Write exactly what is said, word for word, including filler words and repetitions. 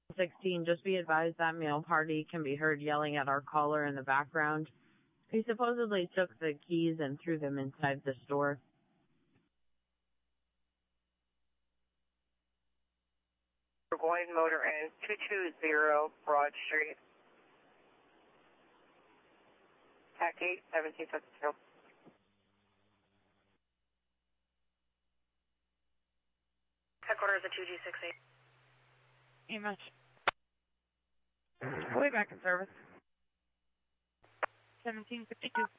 sixteen, just be advised that male party can be heard yelling at our caller in the background. He supposedly took the keys and threw them inside the store. Burgoyne Motor Inn, two two zero Broad Street. T A C eight, seventeen fifty-two. Headquarters at two G six eight. Hey, much. Way back in service. seventeen fifty-two.